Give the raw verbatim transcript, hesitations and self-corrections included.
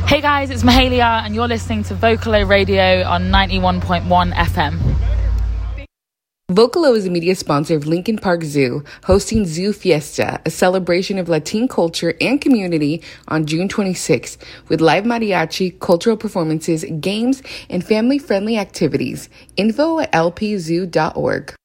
Hey guys, it's Mahalia and you're listening to Vocalo Radio on ninety-one point one F M. Vocalo is a media sponsor of Lincoln Park Zoo, hosting Zoo Fiesta, a celebration of Latin culture and community on June twenty-sixth, with live mariachi, cultural performances, games, and family-friendly activities. Info at l p zoo dot org.